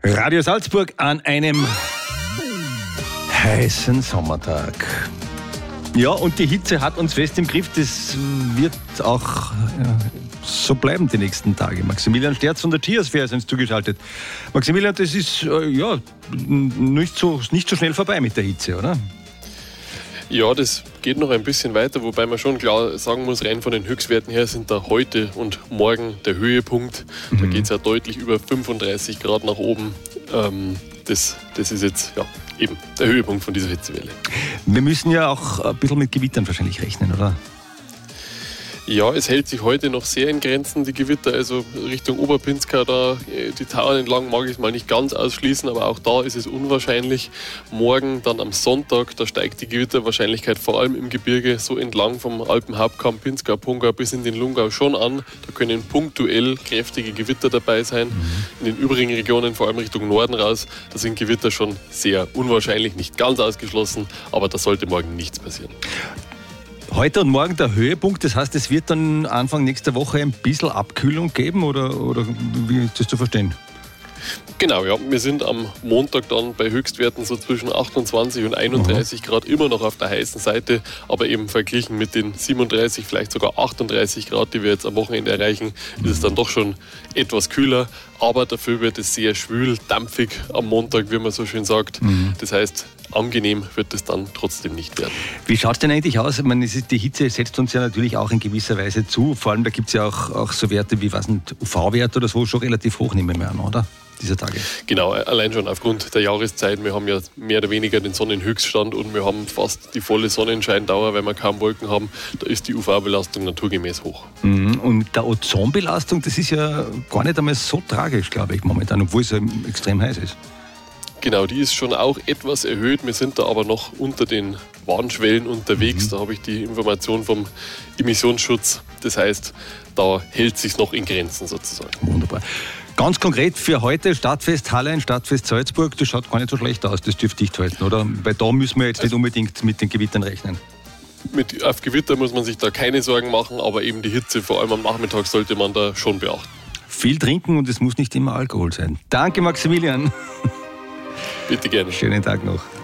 Radio Salzburg an einem heißen Sommertag. Ja, und die Hitze hat uns fest im Griff. Das wird auch so bleiben die nächsten Tage. Maximilian Sterz von der Tiersphäre ist uns zugeschaltet. Maximilian, das ist nicht so schnell vorbei mit der Hitze, oder? Ja, das geht noch ein bisschen weiter, wobei man schon klar sagen muss, rein von den Höchstwerten her sind da heute und morgen der Höhepunkt. Da geht es ja deutlich über 35 Grad nach oben. Das ist jetzt eben der Höhepunkt von dieser Hitzewelle. Wir müssen ja auch ein bisschen mit Gewittern wahrscheinlich rechnen, oder? Ja, es hält sich heute noch sehr in Grenzen, die Gewitter, also Richtung Oberpinzgau, da die Tauern entlang mag ich es mal nicht ganz ausschließen, aber auch da ist es unwahrscheinlich. Morgen, dann am Sonntag, da steigt die Gewitterwahrscheinlichkeit vor allem im Gebirge so entlang vom Alpenhauptkamm Pinzgau, Pongau bis in den Lungau schon an. Da können punktuell kräftige Gewitter dabei sein. In den übrigen Regionen, vor allem Richtung Norden raus, da sind Gewitter schon sehr unwahrscheinlich, nicht ganz ausgeschlossen, aber da sollte morgen nichts passieren. Heute und morgen der Höhepunkt, das heißt, es wird dann Anfang nächster Woche ein bisschen Abkühlung geben oder wie ist das zu verstehen? Genau, ja. Wir sind am Montag dann bei Höchstwerten so zwischen 28 und 31 Grad immer noch auf der heißen Seite, aber eben verglichen mit den 37, vielleicht sogar 38 Grad, die wir jetzt am Wochenende erreichen, ist es dann doch schon etwas kühler, aber dafür wird es sehr schwül, dampfig am Montag, wie man so schön sagt. Das heißt, angenehm wird es dann trotzdem nicht werden. Wie schaut es denn eigentlich aus? Ich meine, die Hitze setzt uns ja natürlich auch in gewisser Weise zu. Vor allem, da gibt es ja auch so Werte wie UV-Wert oder so, schon relativ hoch, nehmen wir an, oder? Dieser Tage. Genau, allein schon aufgrund der Jahreszeit. Wir haben ja mehr oder weniger den Sonnenhöchststand und wir haben fast die volle Sonnenscheindauer, weil wir kaum Wolken haben. Da ist die UV-Belastung naturgemäß hoch. Und der Ozonbelastung, das ist ja gar nicht einmal so tragisch, glaube ich, momentan, obwohl es extrem heiß ist. Genau, die ist schon auch etwas erhöht. Wir sind da aber noch unter den Warnschwellen unterwegs. Da habe ich die Information vom Emissionsschutz. Das heißt, da hält es sich noch in Grenzen sozusagen. Wunderbar. Ganz konkret für heute Stadtfest Hallein, Stadtfest Salzburg, das schaut gar nicht so schlecht aus, das dürfte dicht halten, oder? Weil da müssen wir jetzt nicht unbedingt mit den Gewittern rechnen. Auf Gewitter muss man sich da keine Sorgen machen, aber eben die Hitze, vor allem am Nachmittag, sollte man da schon beachten. Viel trinken und es muss nicht immer Alkohol sein. Danke, Maximilian. Bitte gerne. Schönen Tag noch.